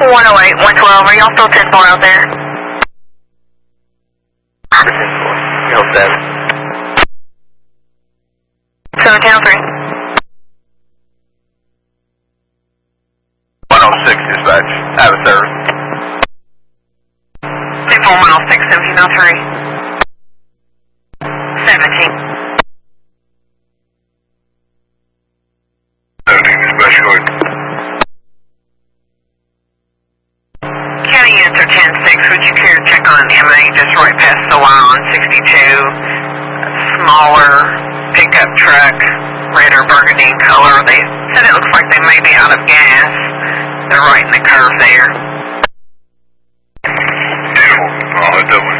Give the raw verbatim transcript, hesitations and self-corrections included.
one oh eight, one twelve, are y'all still ten four out there? ten four. Hill seven. Seven Town three. one oh six dispatch. Have a service. ten four, one oh six, seventeen oh three. seventeen. seventeen dispatch, go ahead. County units are ten six, would you care to check on M A just right past the Y on sixty-two? Smaller pickup truck, red or burgundy in color. They said it looks like they may be out of gas. They're right in the curve there. Beautiful. I'll let them